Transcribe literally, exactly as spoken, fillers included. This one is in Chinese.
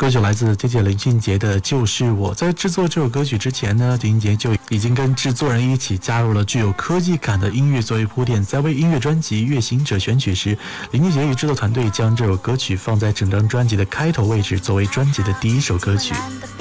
歌曲来自姐姐林俊杰的《就是我》。在制作这首歌曲之前呢，林俊杰就已经跟制作人一起加入了具有科技感的音乐作为铺垫。在为音乐专辑《月行者》选曲时，林俊杰与制作团队将这首歌曲放在整张专辑的开头位置，作为专辑的第一首歌曲。